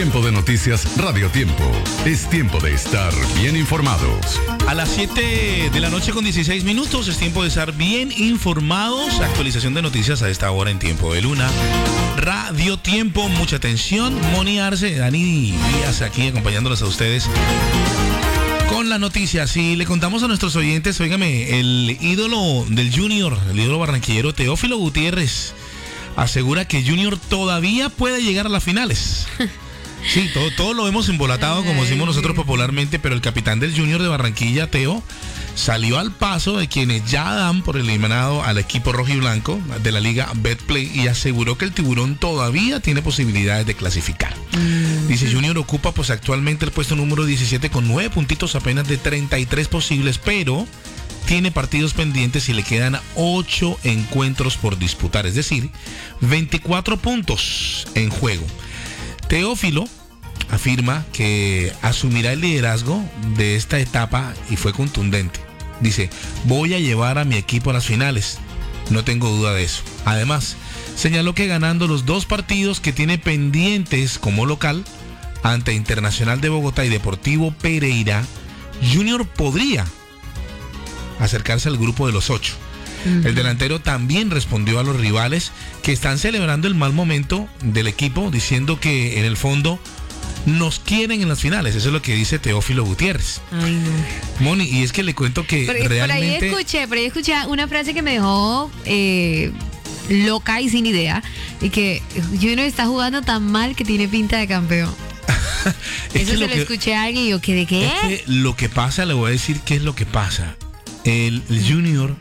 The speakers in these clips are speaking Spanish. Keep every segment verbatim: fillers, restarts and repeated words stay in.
Tiempo de noticias Radio Tiempo. Es tiempo de estar bien informados. A las siete de la noche con dieciséis minutos es tiempo de estar bien informados. Actualización de noticias a esta hora en Tiempo de Luna. Radio Tiempo, mucha atención. Moni Arce, Dani Díaz aquí acompañándolos a ustedes con las noticias. Y le contamos a nuestros oyentes, óigame, el ídolo del Junior, el ídolo barranquillero Teófilo Gutiérrez, asegura que Junior todavía puede llegar a las finales. Sí, todo, todo lo hemos embolatado, como decimos nosotros popularmente, pero el capitán del Junior de Barranquilla, Teo, salió al paso de quienes ya dan por eliminado al equipo rojo y blanco de la liga Betplay y aseguró que el tiburón todavía tiene posibilidades de clasificar. Mm. Dice, Junior ocupa pues actualmente el puesto número diecisiete con nueve puntitos apenas de treinta y tres posibles, pero tiene partidos pendientes y le quedan ocho encuentros por disputar, es decir, veinticuatro puntos en juego. Teófilo afirma que asumirá el liderazgo de esta etapa y fue contundente. Dice, voy a llevar a mi equipo a las finales, no tengo duda de eso. Además, señaló que ganando los dos partidos que tiene pendientes como local ante Internacional de Bogotá y Deportivo Pereira, Junior podría acercarse al grupo de los ocho. Uh-huh. El delantero también respondió a los rivales que están celebrando el mal momento del equipo, diciendo que en el fondo nos quieren en las finales. Eso es lo que dice Teófilo Gutiérrez. Ay, no. Moni, y es que le cuento que pero, realmente... Por ahí escuché, por ahí escuché una frase que me dejó eh, loca y sin idea, y que Junior está jugando tan mal que tiene pinta de campeón. Eso se lo, lo que, escuché a alguien y yo, ¿qué de qué? Es que lo que pasa, le voy a decir qué es lo que pasa. El, el Junior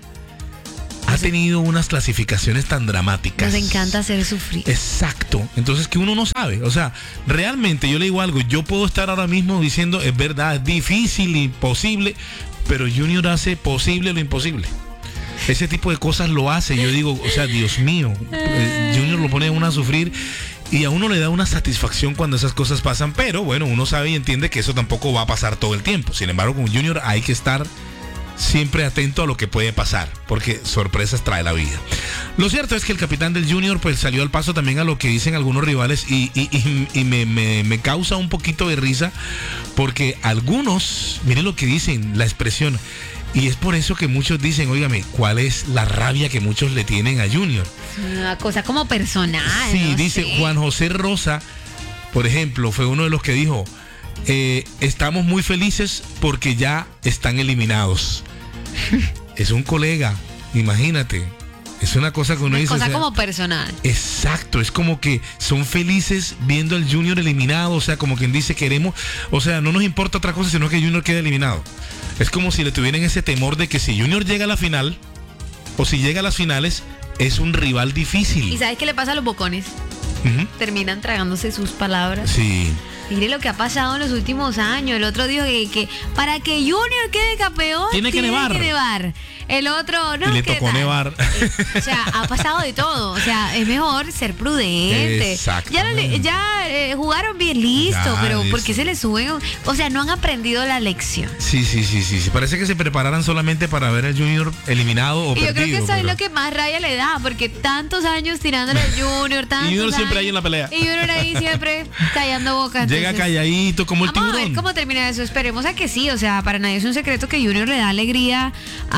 ha tenido unas clasificaciones tan dramáticas. Nos encanta hacer sufrir. Exacto. Entonces que uno no sabe. O sea, realmente yo le digo algo. Yo puedo estar ahora mismo diciendo, es verdad, es difícil, imposible, pero Junior hace posible lo imposible. Ese tipo de cosas lo hace. Yo digo, o sea, Dios mío, Junior lo pone a uno a sufrir y a uno le da una satisfacción cuando esas cosas pasan, pero bueno, uno sabe y entiende que eso tampoco va a pasar todo el tiempo. Sin embargo, con Junior hay que estar siempre atento a lo que puede pasar, porque sorpresas trae la vida. Lo cierto es que el capitán del Junior pues salió al paso también a lo que dicen algunos rivales y, y, y, y me, me, me causa un poquito de risa, porque algunos, miren lo que dicen, la expresión, y es por eso que muchos dicen, óigame, ¿cuál es la rabia que muchos le tienen a Junior? Una cosa como personal. Sí, no dice sé. Juan José Rosa, por ejemplo, fue uno de los que dijo, Eh, estamos muy felices porque ya están eliminados. Es un colega, imagínate. Es una cosa que uno una dice. Cosa o sea, como personal. Exacto, es como que son felices viendo al Junior eliminado, o sea, como quien dice queremos, o sea, no nos importa otra cosa sino que Junior quede eliminado. Es como si le tuvieran ese temor de que si Junior llega a la final o si llega a las finales es un rival difícil. ¿Y sabes qué le pasa a los bocones? Uh-huh. Terminan tragándose sus palabras. Sí. Mire lo que ha pasado en los últimos años. El otro dijo que, que para que Junior quede campeón tiene que tiene nevar. Que nevar. El otro no. Y le tocó tal? nevar. Eh, o sea, ha pasado de todo. O sea, es mejor ser prudente. Exactamente. Ya, ya eh, jugaron bien listo, ya, pero listo. ¿por qué se les suben? O sea, no han aprendido la lección. Sí, sí, sí, sí, sí. Parece que se prepararan solamente para ver al Junior eliminado o y perdido. yo creo que eso pero... es lo que más rabia le da, porque tantos años tirándole al Junior, tantos y Junior siempre años, ahí en la pelea. Y Junior ahí siempre callando boca. Llega entonces, calladito como el vamos tiburón. a ver cómo termina eso. Esperemos a que sí. O sea, para nadie es un secreto que Junior le da alegría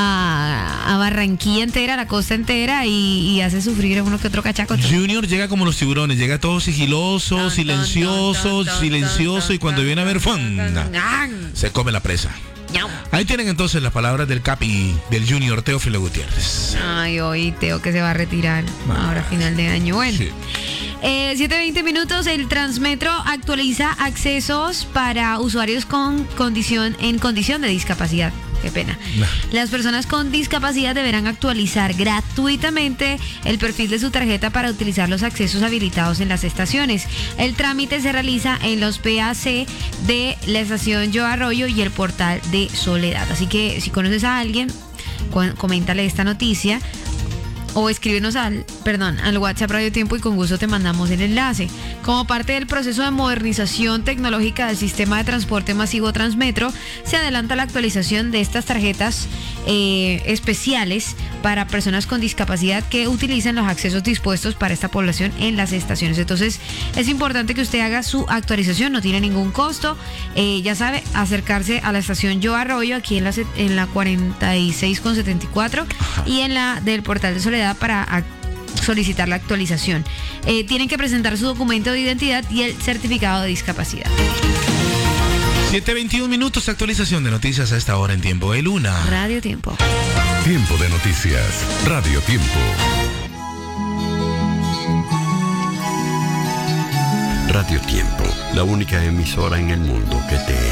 a, a Barranquilla entera, a la costa entera y, y hace sufrir a uno que otro cachaco. Junior llega como los tiburones, llega todo sigiloso, Ton, silencioso, ton, ton, silencioso ton, y cuando ton, viene a ver ton, fonda, ton, ton. se come la presa. Ñau. Ahí tienen entonces las palabras del capi del Junior Teófilo Gutiérrez. Ay, hoy Teo que se va a retirar Ah, ahora a final de año. Bueno. Sí. Eh, siete veinte minutos, el Transmetro actualiza accesos para usuarios con condición en condición de discapacidad. Qué pena. No. Las personas con discapacidad deberán actualizar gratuitamente el perfil de su tarjeta para utilizar los accesos habilitados en las estaciones. El trámite se realiza en los P A C de la estación Yo Arroyo y el portal de Soledad. Así que si conoces a alguien, cu- coméntale esta noticia. O escríbenos al, perdón, al WhatsApp Radio Tiempo y con gusto te mandamos el enlace. Como parte del proceso de modernización tecnológica del sistema de transporte masivo Transmetro, se adelanta la actualización de estas tarjetas eh, especiales para personas con discapacidad que utilizan los accesos dispuestos para esta población en las estaciones. Entonces es importante que usted haga su actualización, no tiene ningún costo. Eh, ya sabe, acercarse a la estación Yo Arroyo aquí en la, en la cuarenta y seis con setenta y cuatro y en la del Portal de Soledad para a, solicitar la actualización. Eh, tienen que presentar su documento de identidad y el certificado de discapacidad. siete veintiún minutos, actualización de noticias a esta hora en Tiempo de Luna. Radio Tiempo. Tiempo de noticias. Radio Tiempo. Radio Tiempo, la única emisora en el mundo que te